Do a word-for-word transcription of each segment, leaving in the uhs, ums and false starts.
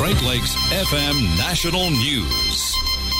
Great Lakes F M National News.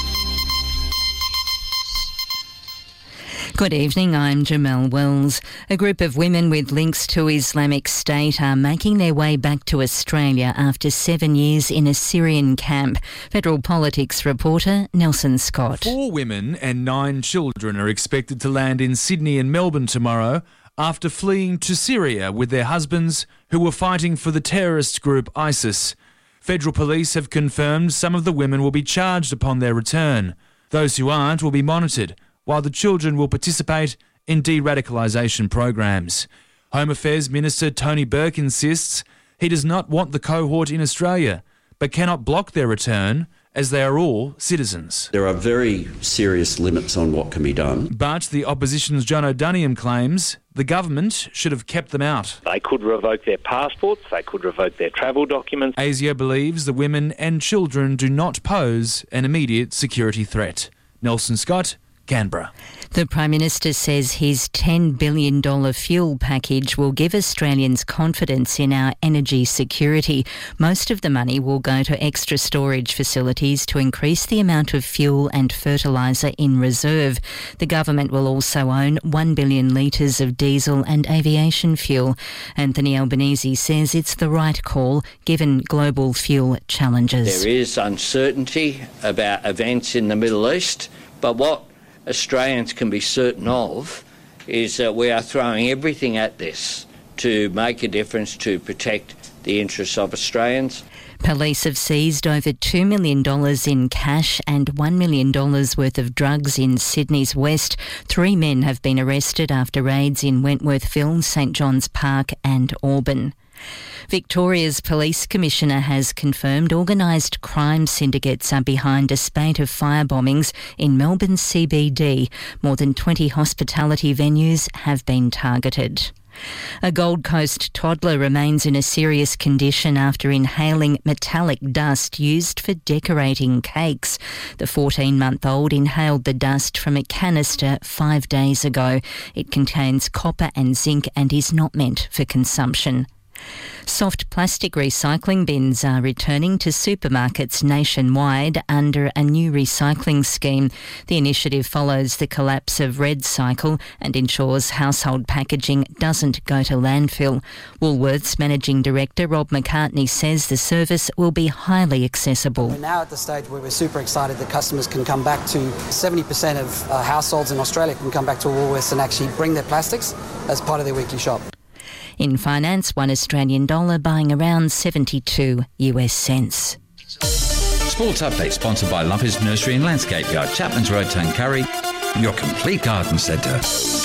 Good evening, I'm Jamelle Wells. A group of women with links to Islamic State are making their way back to Australia after seven years in a Syrian camp. Federal Politics reporter Nelson Scott. Four women and nine children are expected to land in Sydney and Melbourne tomorrow after fleeing to Syria with their husbands who were fighting for the terrorist group ISIS. Federal police have confirmed some of the women will be charged upon their return. Those who aren't will be monitored, while the children will participate in de-radicalisation programs. Home Affairs Minister Tony Burke insists he does not want the cohort in Australia, but cannot block their return as they are all citizens. There are very serious limits on what can be done. But the opposition's John O'Doniam claims the government should have kept them out. They could revoke their passports, they could revoke their travel documents. ASIO believes the women and children do not pose an immediate security threat. Nelson Scott, Canberra. The Prime Minister says his ten billion dollars fuel package will give Australians confidence in our energy security. Most of the money will go to extra storage facilities to increase the amount of fuel and fertiliser in reserve. The government will also own one billion litres of diesel and aviation fuel. Anthony Albanese says it's the right call given global fuel challenges. There is uncertainty about events in the Middle East, but what Australians can be certain of is that we are throwing everything at this to make a difference to protect the interests of Australians. Police have seized over two million dollars in cash and one million dollars worth of drugs in Sydney's west. Three men have been arrested after raids in Wentworthville, St John's Park and Auburn. Victoria's Police Commissioner has confirmed organised crime syndicates are behind a spate of firebombings in Melbourne C B D. More than twenty hospitality venues have been targeted. A Gold Coast toddler remains in a serious condition after inhaling metallic dust used for decorating cakes. The fourteen-month-old inhaled the dust from a canister five days ago. It contains copper and zinc and is not meant for consumption. Soft plastic recycling bins are returning to supermarkets nationwide under a new recycling scheme. The initiative follows the collapse of Red Cycle and ensures household packaging doesn't go to landfill. Woolworths Managing Director Rob McCartney says the service will be highly accessible. We're now at the stage where we're super excited that customers can come back to seventy percent of uh, households in Australia can come back to Woolworths and actually bring their plastics as part of their weekly shop. In finance, one Australian dollar buying around seventy-two US cents. Sports Update sponsored by Lumpy's Nursery and Landscape Yard, Chapman's Road, Tuncurry, your complete garden centre.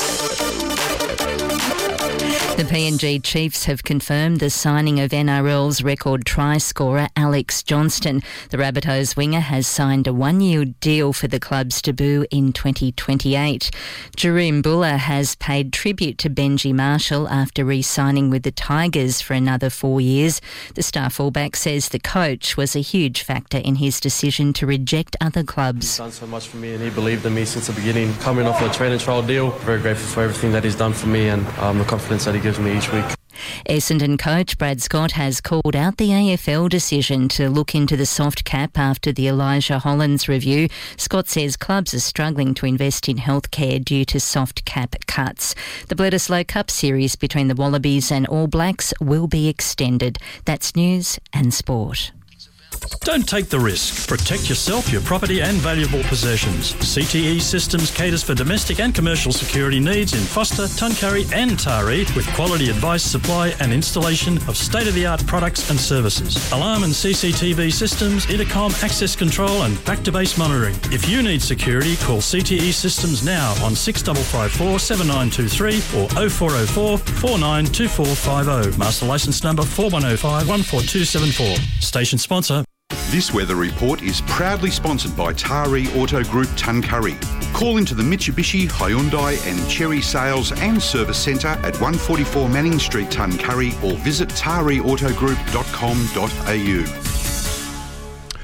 The P N G Chiefs have confirmed the signing of N R L's record try scorer Alex Johnston. The Rabbitohs winger has signed a one-year deal for the club's debut in twenty twenty-eight. Jahream Bula has paid tribute to Benji Marshall after re-signing with the Tigers for another four years. The star fullback says the coach was a huge factor in his decision to reject other clubs. He's done so much for me and he believed in me since the beginning. Coming off a train and trial deal, very grateful for everything that he's done for me and um, the confidence that he gives me each week. Essendon coach Brad Scott has called out the A F L decision to look into the soft cap after the Elijah Hollands review. Scott says clubs are struggling to invest in healthcare due to soft cap cuts. The Bledisloe Cup series between the Wallabies and All Blacks will be extended. That's news and sport. Don't take the risk. Protect yourself, your property and valuable possessions. C T E Systems caters for domestic and commercial security needs in Foster, Tuncurry and Taree with quality advice, supply and installation of state-of-the-art products and services. Alarm and C C T V systems, intercom, access control and back-to-base monitoring. If you need security, call C T E Systems now on six five five four, seven nine two three or oh four oh four, four nine two four five oh. Master licence number four one oh five, one four two seven four. Station sponsor. This weather report is proudly sponsored by Taree Auto Group Tuncurry. Call into the Mitsubishi, Hyundai and Chery Sales and Service Centre at one forty-four Manning Street, Tuncurry or visit taree auto group dot com dot a u.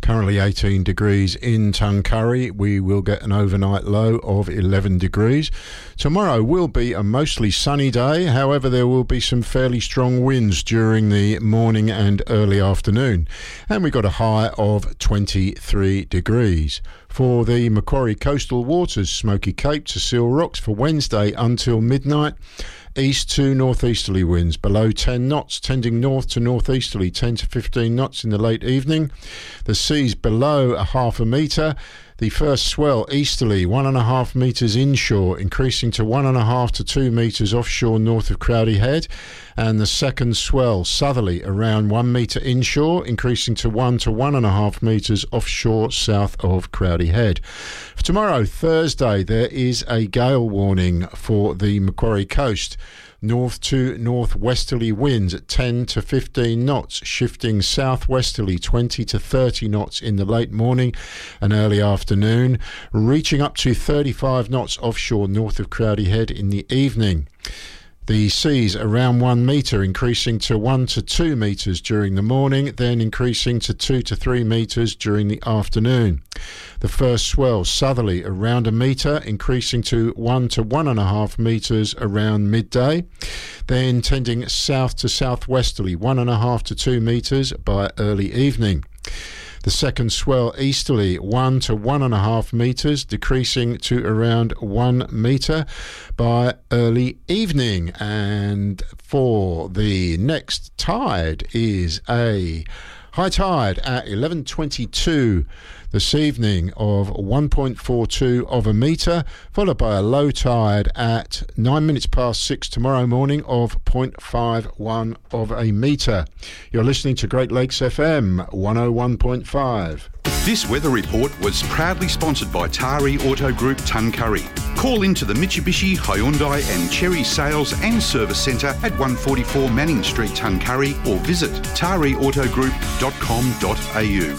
Currently eighteen degrees in Tuncurry. We will get an overnight low of eleven degrees. Tomorrow will be a mostly sunny day. However, there will be some fairly strong winds during the morning and early afternoon. And we got a high of twenty-three degrees. For the Macquarie Coastal Waters, Smoky Cape to Seal Rocks for Wednesday until midnight. East to northeasterly winds below ten knots, tending north to northeasterly ten to fifteen knots in the late evening. The seas below a half a metre. The first swell easterly one and a half metres inshore, increasing to one and a half to two metres offshore north of Crowdy Head. And the second swell southerly around one metre inshore, increasing to one to one and a half metres offshore south of Crowdy Head. For tomorrow, Thursday, there is a gale warning for the Macquarie coast. North to northwesterly winds at ten to fifteen knots, shifting southwesterly twenty to thirty knots in the late morning and early afternoon, reaching up to thirty-five knots offshore north of Crowdy Head in the evening. The seas around one metre, increasing to one to two metres during the morning, then increasing to two to three metres during the afternoon. The first swell southerly around a metre, increasing to one to one and a half metres around midday, then tending south to southwesterly one and a half to two metres by early evening. The second swell easterly one to one and a half metres, decreasing to around one metre by early evening. And for the next tide is a high tide at eleven twenty-two this evening of one point four two of a metre, followed by a low tide at nine minutes past six tomorrow morning of zero point five one of a metre. You're listening to Great Lakes F M one oh one point five. This weather report was proudly sponsored by Tari Auto Group Tuncurry. Call into the Mitsubishi, Hyundai and Cherry Sales and Service Centre at one forty-four Manning Street, Tuncurry, or visit tari auto group dot com dot a u.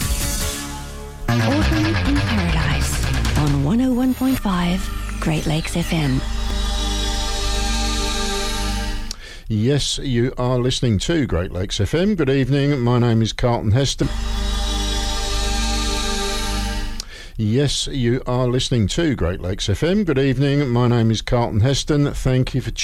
Autumn in Paradise on one oh one point five Great Lakes F M. Yes, you are listening to Great Lakes F M. Good evening, my name is Carlton Heston. Yes, you are listening to Great Lakes F M. Good evening, my name is Carlton Heston. Thank you for